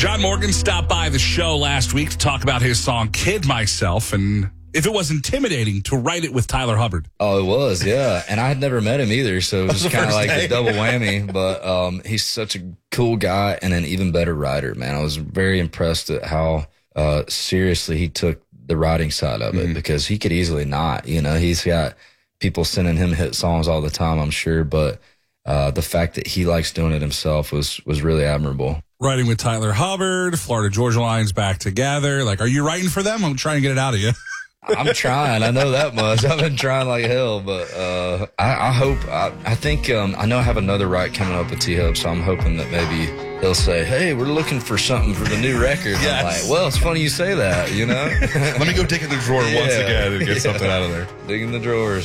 John Morgan stopped by the show last week to talk about his song Kid Myself and if it was intimidating to write it with Tyler Hubbard. Oh, it was, yeah. And I had never met him either, so it was kind of like a double whammy. But he's such a cool guy and an even better writer, man. I was very impressed at how seriously he took the writing side of it because he could easily not. You know, he's got people sending him hit songs all the time, I'm sure. But the fact that he likes doing it himself was really admirable. Writing with Tyler Hubbard, Florida Georgia Line's back together. Like, are you writing for them? I'm trying to get it out of you. I'm trying. I know that much. I've been trying like hell, but I hope. I think I know I have another write coming up with T-Hub, so I'm hoping that maybe he'll say, "Hey, we're looking for something for the new record." Yes. I'm like, well, it's funny you say that. You know, Let me go dig in the drawer once again and get something out of there. Dig in the drawers.